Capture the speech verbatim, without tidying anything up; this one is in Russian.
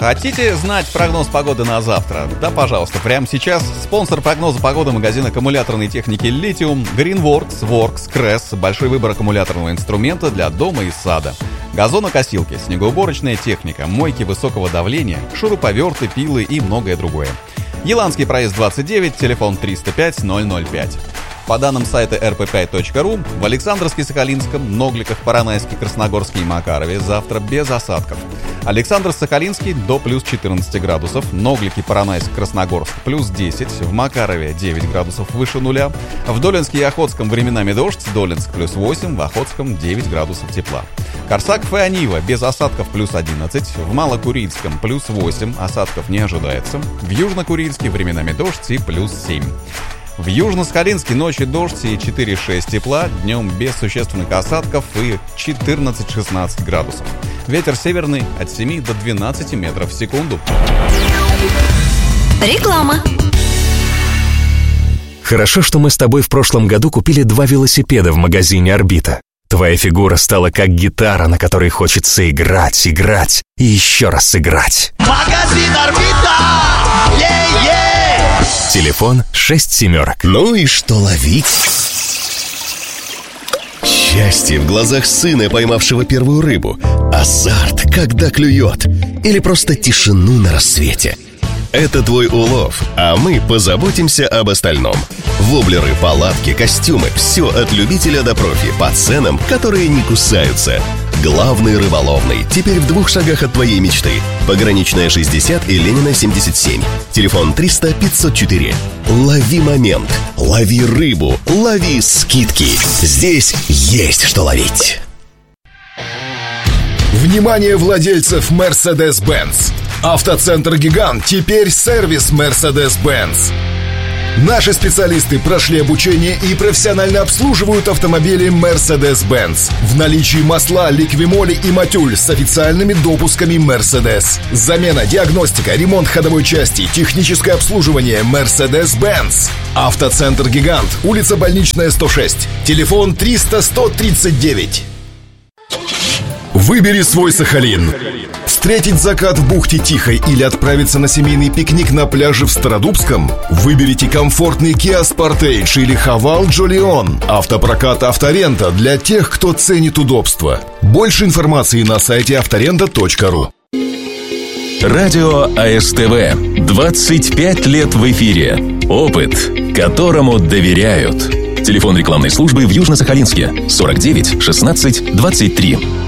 Хотите знать прогноз погоды на завтра? Да, пожалуйста, прямо сейчас. Спонсор прогноза погоды — магазин аккумуляторной техники Lithium, Greenworks, Works, Crest. Большой выбор аккумуляторного инструмента для дома и сада. Газонокосилки, снегоуборочная техника, мойки высокого давления, шуруповерты, пилы и многое другое. Еланский проезд двадцать девять, телефон триста пять ноль ноль пять. По данным сайта эр пэ пять точка ру, в Александровске, Сахалинском, Ногликах, Поронайске, Красногорске и Макарове завтра без осадков. Александр-Сахалинский до плюс четырнадцать градусов, Ноглики, Поронайск, Красногорск плюс десять, в Макарове девять градусов выше нуля, в Долинске и Охотском временами дождь, Долинск плюс восемь, в Охотском девять градусов тепла. Корсаков и Анива без осадков плюс одиннадцать, в Малокурильском плюс восемь, осадков не ожидается, в Южно-Курильске временами дождь и плюс семь. В Южно-Сахалинске ночью дождь и четыре-шесть тепла, днем без существенных осадков и четырнадцать-шестнадцать градусов. Ветер северный от семи до двенадцати метров в секунду. Реклама. Хорошо, что мы с тобой в прошлом году купили два велосипеда в магазине «Орбита». Твоя фигура стала как гитара, на которой хочется играть, играть и еще раз играть. Магазин «Орбита». Е-е! Телефон шесть семерок. Ну и что ловить? Счастье в глазах сына, поймавшего первую рыбу. Азарт, когда клюет. Или просто тишину на рассвете. Это твой улов, а мы позаботимся об остальном. Воблеры, палатки, костюмы – все от любителя до профи по ценам, которые не кусаются. Главный рыболовный, теперь в двух шагах от твоей мечты. Пограничная шестьдесят и Ленина семьдесят семь. Телефон триста пятьсот четыре. Лови момент, лови рыбу, лови скидки. Здесь есть что ловить. Внимание владельцев Mercedes-Benz! Автоцентр «Гигант» теперь сервис Mercedes-Benz. Наши специалисты прошли обучение и профессионально обслуживают автомобили Mercedes-Benz. В наличии масла, ликвимоли и матюль с официальными допусками Mercedes. Замена, диагностика, ремонт ходовой части, техническое обслуживание Mercedes-Benz. Автоцентр «Гигант», улица Больничная, сто шесть. Телефон триста сто тридцать девять. Выбери свой Сахалин. Встретить закат в бухте Тихой или отправиться на семейный пикник на пляже в Стародубском? Выберите комфортный Kia Sportage или Haval Jolion. Автопрокат «Авторента» для тех, кто ценит удобство. Больше информации на сайте авторента точка ру. Радио а эс тэ вэ. двадцать пять лет в эфире. Опыт, которому доверяют. Телефон рекламной службы в Южно-Сахалинске сорок девять шестнадцать двадцать три.